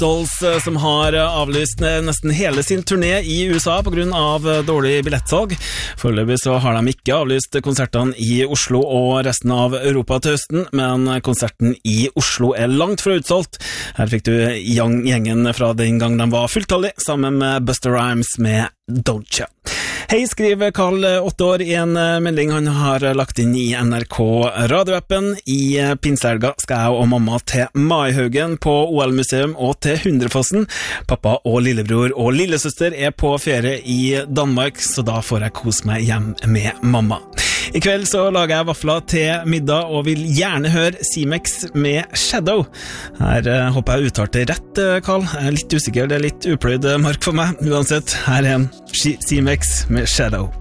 Dolls som har avlyst nesten hele sin turné i USA på grunn av dårlig billettsalg. Foreløpig så har de ikke avlyst konsertene i Oslo og resten av Europa til høsten, men konserten i Oslo er langt fra utsolgt. Her fikk du gjengen fra den gang de var fulltallig, sammen med Busta Rhymes med Don't Ya. Hei, skriver Karl, 8 år, i en melding han har lagt inn i NRK radioappen. I pinsehelga skal jeg og mamma til Maihaugen på OL-museum og til Hundrefossen. Pappa og lillebror og lillesøster er på ferie i Danmark, så da får jeg kose meg hjem med mamma. I kveld så lager jeg vafler til middag og vil gjerne høre Simex med Shadow. Her håper jeg uttalte rett, Karl. Jeg er litt usikker, det er litt upløyd mark for meg. Uansett, her er en Simex med Shadow.